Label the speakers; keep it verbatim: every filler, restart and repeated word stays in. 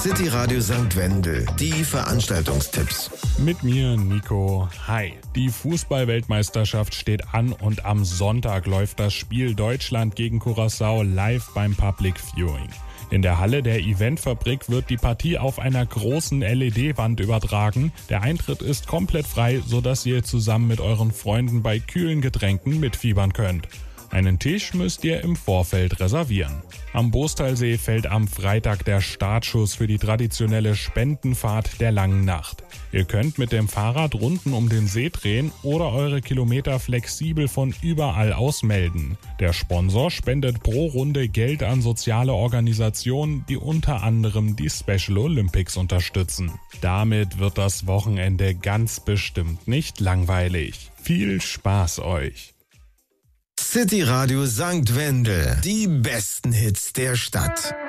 Speaker 1: City Radio Sankt Wendel, die Veranstaltungstipps.
Speaker 2: Mit mir, Nico. Hi. Die Fußball-Weltmeisterschaft steht an und am Sonntag läuft das Spiel Deutschland gegen Curaçao live beim Public Viewing. In der Halle der Eventfabrik wird die Partie auf einer großen L E D-Wand übertragen. Der Eintritt ist komplett frei, sodass ihr zusammen mit euren Freunden bei kühlen Getränken mitfiebern könnt. Einen Tisch müsst ihr im Vorfeld reservieren. Am Bostalsee fällt am Freitag der Startschuss für die traditionelle Spendenfahrt der langen Nacht. Ihr könnt mit dem Fahrrad Runden um den See drehen oder eure Kilometer flexibel von überall aus melden. Der Sponsor spendet pro Runde Geld an soziale Organisationen, die unter anderem die Special Olympics unterstützen. Damit wird das Wochenende ganz bestimmt nicht langweilig. Viel Spaß euch!
Speaker 1: City Radio Sankt Wendel, die besten Hits der Stadt.